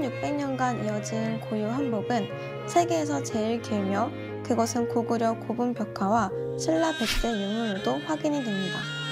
1600년간 이어진 고유 한복은 세계에서 제일 길며 그것은 고구려 고분 벽화와 신라 백제 유물로도 확인이 됩니다.